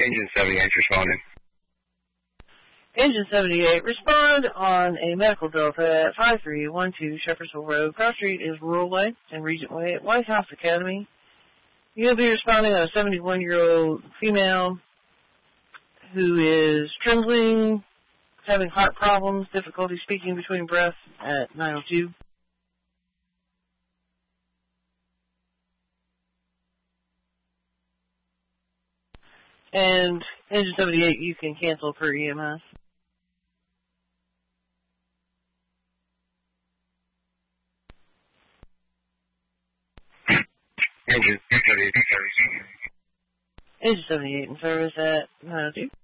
Engine 78 responding. Engine 78, respond on a medical delta at 5312 Shepherdsville Road. Cross Street is Rural Way and Regent Way at White House Academy. You'll be responding on a 71-year-old female who is trembling, having heart problems, difficulty speaking between breaths at 902. And Engine 78, you can cancel per EMS. Engine 78. Engine 78 in service at 902.